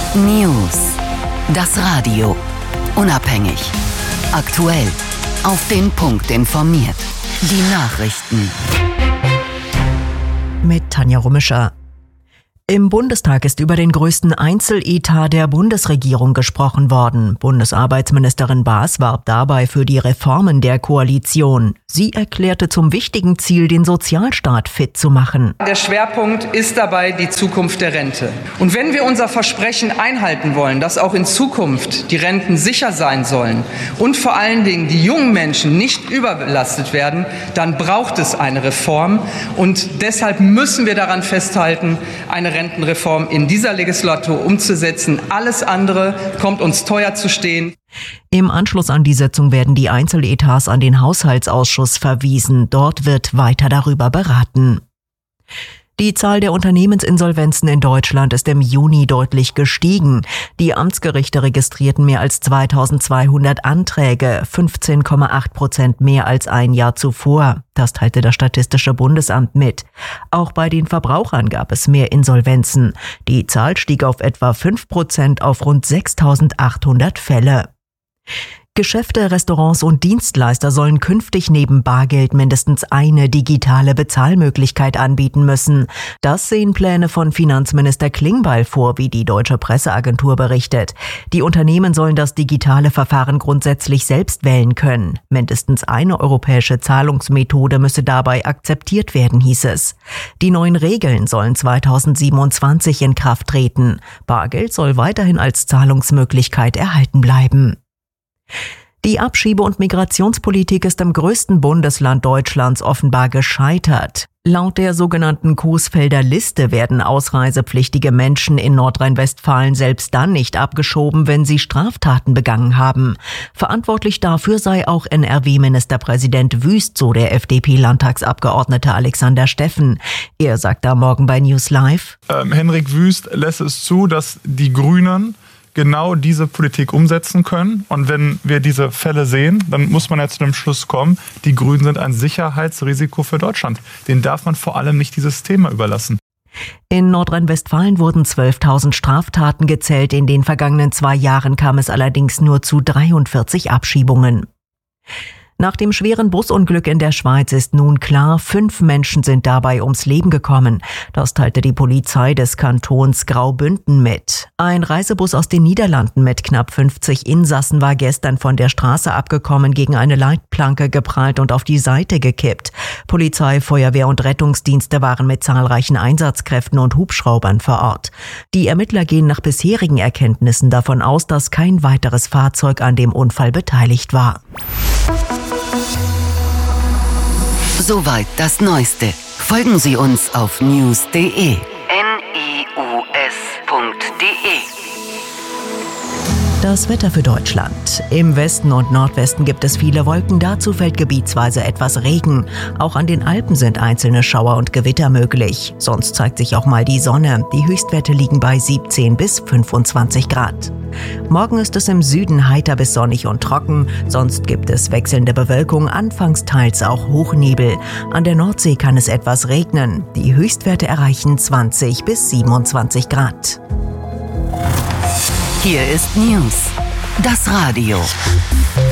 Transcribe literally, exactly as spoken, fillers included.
News. Das Radio. Unabhängig. Aktuell. Auf den Punkt informiert. Die Nachrichten. Mit Tanja Rummischer. Im Bundestag ist über den größten Einzeletat der Bundesregierung gesprochen worden. Bundesarbeitsministerin Baas warb dabei für die Reformen der Koalition. Sie erklärte zum wichtigen Ziel, den Sozialstaat fit zu machen. Der Schwerpunkt ist dabei die Zukunft der Rente. Und wenn wir unser Versprechen einhalten wollen, dass auch in Zukunft die Renten sicher sein sollen und vor allen Dingen die jungen Menschen nicht überbelastet werden, dann braucht es eine Reform. Und deshalb müssen wir daran festhalten, eine Rentenreform in dieser Legislatur umzusetzen. Alles andere kommt uns teuer zu stehen. Im Anschluss an die Sitzung werden die Einzeletats an den Haushaltsausschuss verwiesen. Dort wird weiter darüber beraten. Die Zahl der Unternehmensinsolvenzen in Deutschland ist im Juni deutlich gestiegen. Die Amtsgerichte registrierten mehr als zweitausendzweihundert Anträge, fünfzehn Komma acht Prozent mehr als ein Jahr zuvor. Das teilte das Statistische Bundesamt mit. Auch bei den Verbrauchern gab es mehr Insolvenzen. Die Zahl stieg auf etwa fünf Prozent auf rund sechstausendachthundert Fälle. Geschäfte, Restaurants und Dienstleister sollen künftig neben Bargeld mindestens eine digitale Bezahlmöglichkeit anbieten müssen. Das sehen Pläne von Finanzminister Klingbeil vor, wie die Deutsche Presseagentur berichtet. Die Unternehmen sollen das digitale Verfahren grundsätzlich selbst wählen können. Mindestens eine europäische Zahlungsmethode müsse dabei akzeptiert werden, hieß es. Die neuen Regeln sollen zweitausendsiebenundzwanzig in Kraft treten. Bargeld soll weiterhin als Zahlungsmöglichkeit erhalten bleiben. Die Abschiebe- und Migrationspolitik ist im größten Bundesland Deutschlands offenbar gescheitert. Laut der sogenannten Coesfelder Liste werden ausreisepflichtige Menschen in Nordrhein-Westfalen selbst dann nicht abgeschoben, wenn sie Straftaten begangen haben. Verantwortlich dafür sei auch N R W-Ministerpräsident Wüst, so der F D P-Landtagsabgeordnete Alexander Steffen. Er sagt am Morgen bei News Live: ähm, Henrik Wüst lässt es zu, dass die Grünen genau diese Politik umsetzen können. Und wenn wir diese Fälle sehen, dann muss man ja zu dem Schluss kommen, die Grünen sind ein Sicherheitsrisiko für Deutschland. Den darf man vor allem nicht dieses Thema überlassen. In Nordrhein-Westfalen wurden zwölftausend Straftaten gezählt. In den vergangenen zwei Jahren kam es allerdings nur zu dreiundvierzig Abschiebungen. Nach dem schweren Busunglück in der Schweiz ist nun klar, fünf Menschen sind dabei ums Leben gekommen. Das teilte die Polizei des Kantons Graubünden mit. Ein Reisebus aus den Niederlanden mit knapp fünfzig Insassen war gestern von der Straße abgekommen, gegen eine Leitplanke geprallt und auf die Seite gekippt. Polizei, Feuerwehr und Rettungsdienste waren mit zahlreichen Einsatzkräften und Hubschraubern vor Ort. Die Ermittler gehen nach bisherigen Erkenntnissen davon aus, dass kein weiteres Fahrzeug an dem Unfall beteiligt war. Soweit das Neueste. Folgen Sie uns auf news punkt de. N I U S punkt de. Das Wetter für Deutschland. Im Westen und Nordwesten gibt es viele Wolken, dazu fällt gebietsweise etwas Regen. Auch an den Alpen sind einzelne Schauer und Gewitter möglich. Sonst zeigt sich auch mal die Sonne. Die Höchstwerte liegen bei siebzehn bis fünfundzwanzig Grad. Morgen ist es im Süden heiter bis sonnig und trocken. Sonst gibt es wechselnde Bewölkung, anfangs teils auch Hochnebel. An der Nordsee kann es etwas regnen. Die Höchstwerte erreichen zwanzig bis siebenundzwanzig Grad. Hier ist News. Das Radio.